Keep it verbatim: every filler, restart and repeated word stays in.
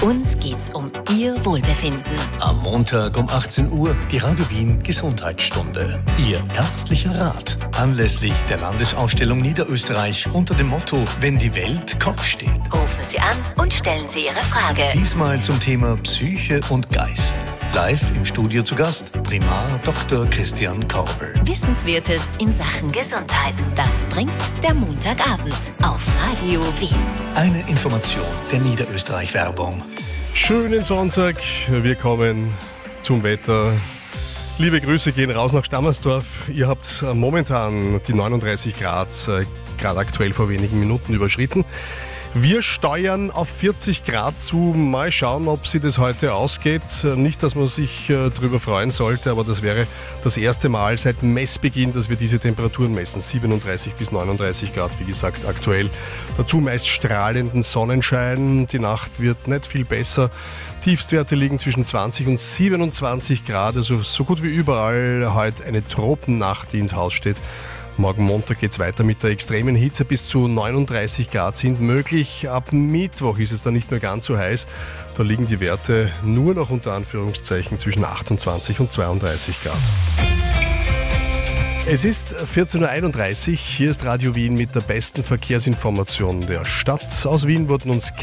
Uns geht's um Ihr Wohlbefinden. Am Montag um achtzehn Uhr die Radio Wien Gesundheitsstunde. Ihr ärztlicher Rat anlässlich der Landesausstellung Niederösterreich unter dem Motto Wenn die Welt Kopf steht. Rufen Sie an und stellen Sie Ihre Frage. Diesmal zum Thema Psyche und Geist. Live im Studio zu Gast Primar Doktor Christian Korbel. Wissenswertes in Sachen Gesundheit. Das bringt der Montagabend auf Radio Wien. Eine Information der Niederösterreich-Werbung. Schönen Sonntag, wir kommen zum Wetter. Liebe Grüße gehen raus nach Stammersdorf. Ihr habt momentan die neununddreißig Grad, äh, gerade aktuell vor wenigen Minuten überschritten. Wir steuern auf vierzig Grad zu. Mal schauen, ob sie das heute ausgeht. Nicht, dass man sich äh, darüber freuen sollte, aber das wäre das erste Mal seit Messbeginn, dass wir diese Temperaturen messen. siebenunddreißig bis neununddreißig Grad, wie gesagt, aktuell. Dazu meist strahlenden Sonnenschein. Die Nacht wird nicht viel besser. Tiefstwerte liegen zwischen zwanzig und siebenundzwanzig Grad. Also so gut wie überall heute eine Tropennacht, die ins Haus steht. Morgen Montag geht es weiter mit der extremen Hitze. Bis zu neununddreißig Grad sind möglich. Ab Mittwoch ist es dann nicht mehr ganz so heiß. Da liegen die Werte nur noch unter Anführungszeichen zwischen achtundzwanzig und zweiunddreißig Grad. Es ist vierzehn Uhr einunddreißig. Hier ist Radio Wien mit der besten Verkehrsinformation der Stadt. Aus Wien wurden uns